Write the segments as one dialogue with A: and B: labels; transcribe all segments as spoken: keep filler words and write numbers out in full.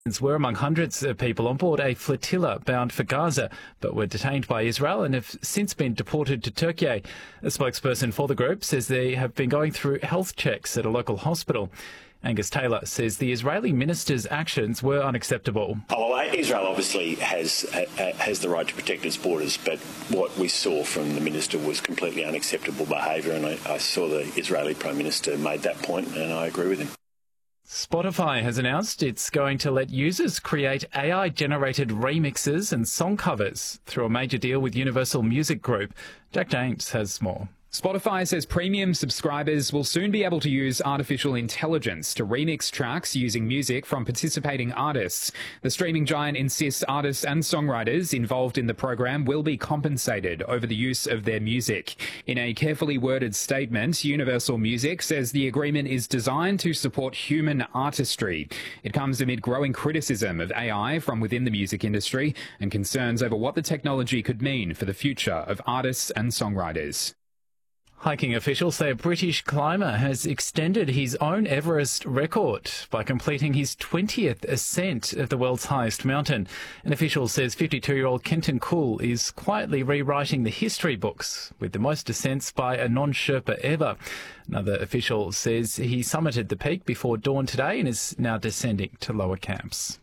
A: Were among hundreds of people on board a flotilla bound for Gaza, but were detained by Israel and have since been deported to Turkey. A spokesperson for the group says they have been going through health checks at a local hospital. Angus Taylor says the Israeli minister's actions were unacceptable.
B: Oh, well, Israel obviously has has the right to protect its borders, but what we saw from the minister was completely unacceptable behaviour, and I, I saw the Israeli Prime Minister made that point, and I agree with him.
A: Spotify has announced it's going to let users create A I-generated remixes and song covers through a major deal with Universal Music Group. Jack James has more.
C: Spotify says premium subscribers will soon be able to use artificial intelligence to remix tracks using music from participating artists. The streaming giant insists artists and songwriters involved in the program will be compensated over the use of their music. In a carefully worded statement, Universal Music says the agreement is designed to support human artistry. It comes amid growing criticism of A I from within the music industry and concerns over what the technology could mean for the future of artists and songwriters.
A: Hiking officials say a British climber has extended his own Everest record by completing his twentieth ascent of the world's highest mountain. An official says fifty-two-year-old Kenton Cool is quietly rewriting the history books with the most ascents by a non-Sherpa ever. Another official says he summited the peak before dawn today and is now descending to lower camps.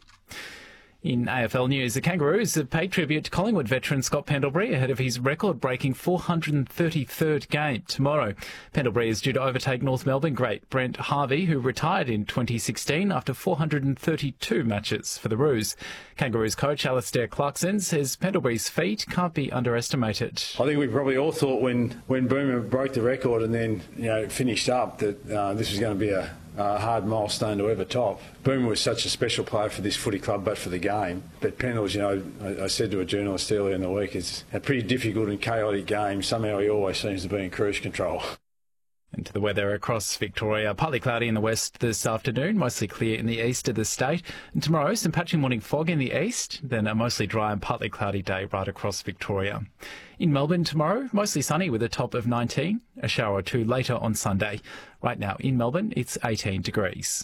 A: In A F L news, the Kangaroos have paid tribute to Collingwood veteran Scott Pendlebury ahead of his record-breaking four hundred thirty-third game tomorrow. Pendlebury is due to overtake North Melbourne great Brent Harvey, who retired in twenty sixteen after four hundred thirty-two matches for the Roos. Kangaroos coach Alistair Clarkson says Pendlebury's feat can't be underestimated.
D: I think we probably all thought when, when Boomer broke the record and then you know finished up that uh, this was going to be a Uh, hard milestone to ever top. Boomer was such a special player for this footy club, but for the game. But Pendles, you know, I, I said to a journalist earlier in the week, it's a pretty difficult and chaotic game. Somehow he always seems to be in cruise control.
A: And to the weather across Victoria, partly cloudy in the west this afternoon, mostly clear in the east of the state. And tomorrow, some patchy morning fog in the east, then a mostly dry and partly cloudy day right across Victoria. In Melbourne tomorrow, mostly sunny with a top of nineteen, a shower or two later on Sunday. Right now in Melbourne, it's eighteen degrees.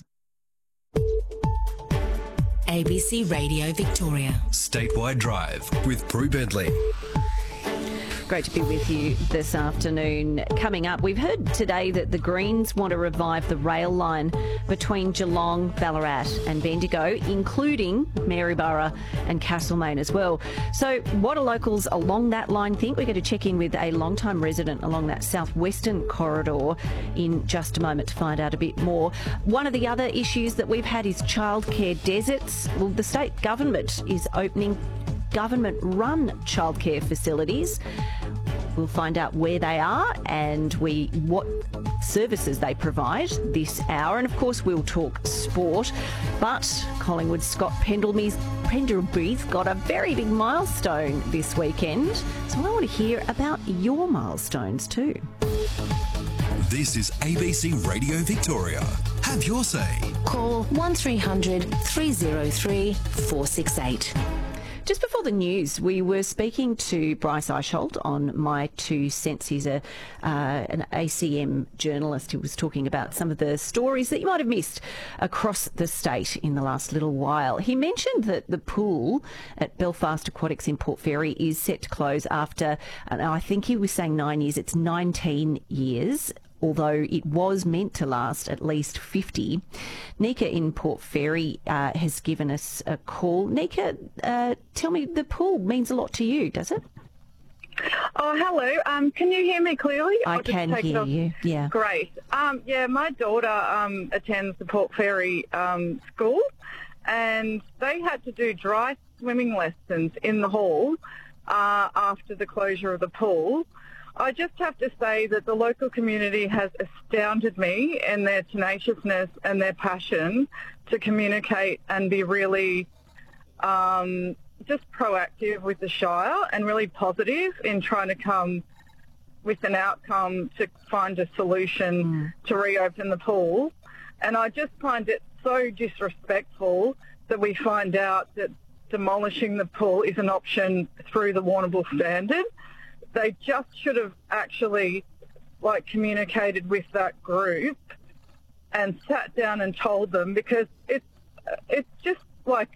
E: A B C Radio Victoria.
F: Statewide Drive with Prue Bentley.
G: Great to be with you this afternoon. Coming up, we've heard today that the Greens want to revive the rail line between Geelong, Ballarat and Bendigo, including Maryborough and Castlemaine as well. So what do locals along that line think? We're going to check in with a long-time resident along that southwestern corridor in just a moment to find out a bit more. One of the other issues that we've had is childcare deserts. Well, the state government is opening government-run childcare facilities. We'll find out where they are and we what services they provide this hour. And, of course, we'll talk sport. But Collingwood's Scott Pendlebury's, Pendlebury's got a very big milestone this weekend. So I want to hear about your milestones too.
F: This is A B C Radio Victoria. Have your say.
E: Call one three hundred three oh three four six eight.
G: Just before the news, we were speaking to Bryce Eichholt on My Two Cents. He's a, uh, an A C M journalist who was talking about some of the stories that you might have missed across the state in the last little while. He mentioned that the pool at Belfast Aquatics in Port Fairy is set to close after, and I think he was saying nine years, it's nineteen years. Although it was meant to last at least fifty. Nika in Port Fairy uh, has given us a call. Nika, uh, tell me, the pool means a lot to you, does it?
H: Oh, hello. Um, can you hear me clearly?
G: I
H: I'll
G: can
H: just take
G: hear
H: it off.
G: you, yeah.
H: Great. Um, yeah, my daughter um, attends the Port Fairy um, school, and they had to do dry swimming lessons in the hall uh, after the closure of the pool. I just have to say that the local community has astounded me in their tenaciousness and their passion to communicate and be really um, just proactive with the Shire and really positive in trying to come with an outcome to find a solution mm. to reopen the pool. And I just find it so disrespectful that we find out that demolishing the pool is an option through the Warrnambool Standard. They just should have actually, like, communicated with that group and sat down and told them, because it's it's just like